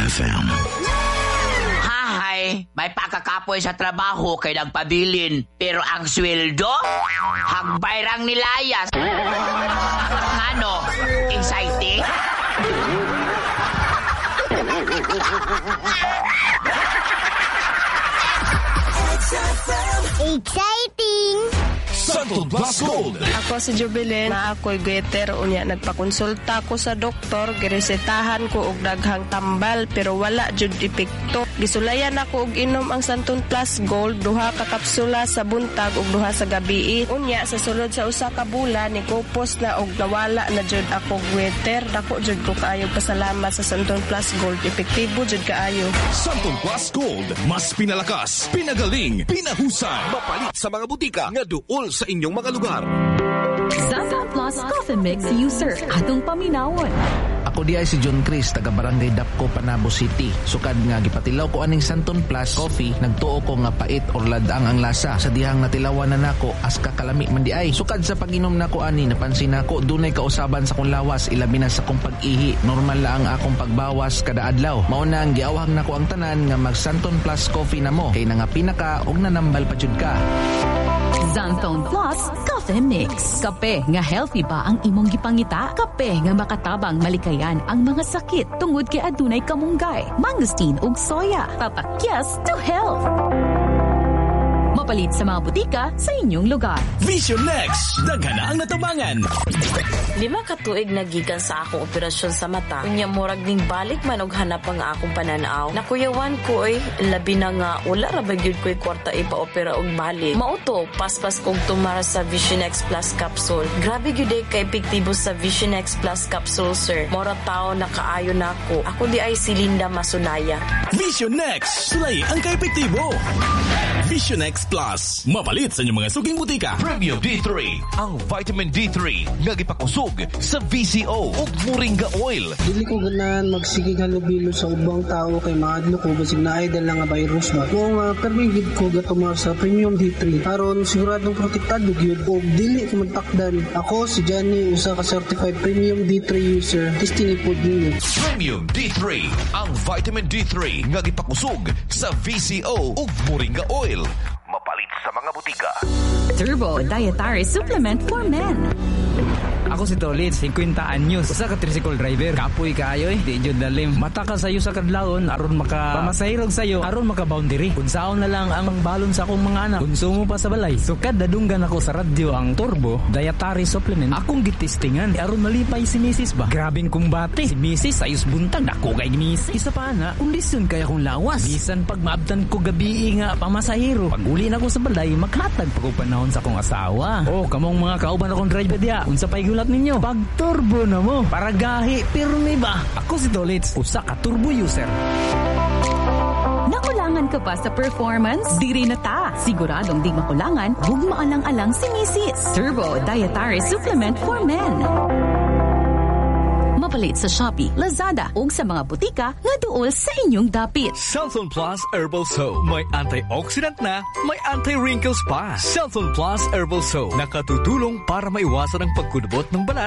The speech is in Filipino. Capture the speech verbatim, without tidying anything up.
F M. Hahay, may pakakapoy sa trabaho kay nagpabilin. Pero ang sweldo, hagbayrang nilayas. Ano? Exciting? Exciting! Santon Plus Gold. Ako si Jubilin, na ako'y gweter, unya nagpakonsulta ko sa doktor, giresetahan ko og daghang tambal pero wala jud epekto. Gisulayan ako og inom ang Santon Plus Gold, duha ka kapsula sa buntag ug duha sa gabii. Unya sa sulod sa usa ka bulan ni kupos na og nawala na jud ako gweter. Dako jud ko kaayo pasalamat sa Santon Plus Gold, epektibo jud kaayo. Santon Plus Gold, mas pinalakas, pinagaling, pinahusay. Mapalit sa mga butika nga duol sa inyong mga lugar. Santon Plus Coffee Mix User, atong paminawon. Ako di ay si John Chris, taga Barangay Dapco, Panabo City. Sukad nga gipatilaw ko aning Santon Plus Coffee, nagtuo ko nga pait or ladang ang lasa. Sa dihang natilawan na nako, as kakalami man di ay. Sukad sa pag-inom nako ani, napansin nako dunay kausaban sa kong lawas, ilabi na sa kong pag-ihi. Normal la ang akong pagbawas kada adlaw. Mao na ang giawhang nako ang tanan nga mag Santon Plus Coffee na mo. Kay nangapina ka og nanambal pa jud ka. Santon Plus Coffee Mix. Kape nga healthy ba ang imong gipangita? Kape nga makatabang malikayan ang mga sakit tungod kay adunay kamunggay, mangosteen ug soya. Papakyas to health. Mapalit sa mga butika sa inyong lugar. Vision Next, daghan na ang natabangan. Lima ka tuig nagikan sa akong operasyon sa mata. Unya murag ning balik man og hanap ang akong pananaw. Nakuyawan ko oy, labi na nga wala ra ba gyud ko'y kwarta ipa-opera og balik. Mauto, paspas kog tumara sa Vision X Plus Capsule. Grabe gyud ay kay epektibo sa Vision X Plus Capsule, sir. Mora tao na kaayo nako. Ako di ay si Linda Masunaya. Vision Next, sulay ang kaepektibo. Vision X Plus, mapalit sa inyong mga suging butika. Premium D three, ang vitamin D three nga gipakusog sa V C O ug Moringa Oil. Dili ko ganahan magsigig halubilo sa ubang tao kay maadlo ko basig na idol nga virus ba. Kung uh, permigid ko gatumar sa Premium D three aron siguradong protektado gyud og dili ko magtakdan. Ako si Johnny, usa ka certified Premium D three user. Testing pod ninyo. Premium D three, ang vitamin D three nga gipakusog sa V C O ug Moringa Oil. Mapalit sa mga butika. Turbo Dietary Supplement for Men. Ako si Tolit, fifty anyos. Usa ka tricycle driver. Kapoy kayo eh. Di jud dalim. Mata ka sayo sa kadlawon aron maka pamasahirog sayo aron maka boundary. Unsaon na lang ang balon sa akong mga anak. Konsumo pa sa balay. Sukad dadunggan ako sa radyo ang Turbo Dietary Supplement. Akong gitistingan aron malipay si Missus ba. Grabing kumbate. Si Missus ayos buntag dako kay Missus. Isa pa na, kondisyon kaya kong lawas. Bisan pag maabtan ko gabi nga pamasahiro. Pag uli na ko sa balay, maghatag pa ko panahon sa akong asawa. Oh, kamong mga kauban akong driver diya. Unsa pay gulat ninyo? Pag turbo na mo. Para gahi, pirmi ba? Ako si Dolitz, usa ka turbo user. Nakulangan ka pa sa performance? Diri na ta. Siguradong di makulangan, huwag maalang-alang si Missus Turbo Dietary Supplement for Men. Mapalit sa Shopee, Lazada, ug sa mga butika nga duol sa inyong dapit. Santon Plus Herbal Soap. May antioxidant na, may anti-wrinkles pa. Santon Plus Herbal Soap. Nakatutulong para maiwasan ang pagkudubot ng balat